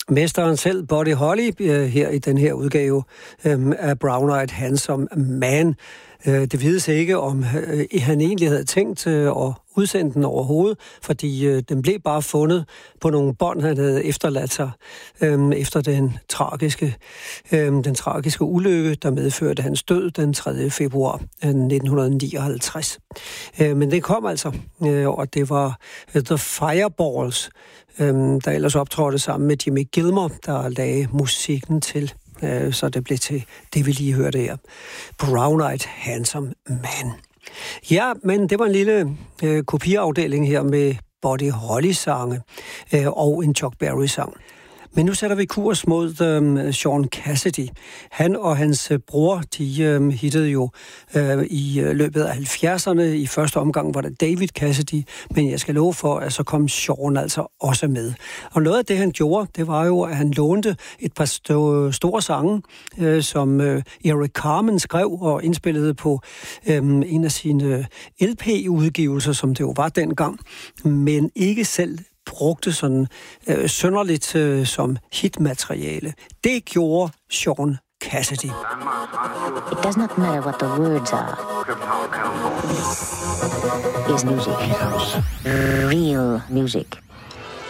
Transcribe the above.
Mesteren selv, Buddy Holly, her i den her udgave af Brown Eyed Handsome Man. Det vides ikke, om han egentlig havde tænkt at udsende den overhovedet, fordi den blev bare fundet på nogle bånd, han havde efterladt sig efter den tragiske ulykke, der medførte hans død den 3. februar 1959. Men det kom altså, og det var The Fireballs, der ellers optrådte sammen med Jimmy Gilmore, der lagde musikken til. Så det blev til det, vi lige hørte her. Brown Eyed Handsome Man. Ja, men det var en lille kopiafdeling her med Buddy Holly-sange og en Chuck Berry-sang. Men nu sætter vi kurs mod Sean Cassidy. Han og hans bror, de hittede jo i løbet af 70'erne. I første omgang var det David Cassidy, men jeg skal love for, at så kom Sean altså også med. Og noget af det, han gjorde, det var jo, at han lånte et par store sange, som Eric Carmen skrev og indspillede på en af sine LP-udgivelser, som det jo var dengang, men ikke selv brugte sådan synderligt som hitmateriale. Det gjorde Sean Cassidy. It does not matter what the words are. This is music. Real music.